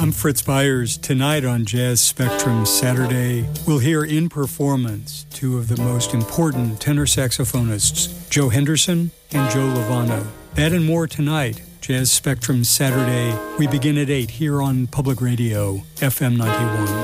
I'm Fritz Byers. Tonight on Jazz Spectrum Saturday, we'll hear in performance two of the most important tenor saxophonists, Joe Henderson and Joe Lovano. That and more tonight, Jazz Spectrum Saturday. We begin at 8 here on Public Radio, FM 91.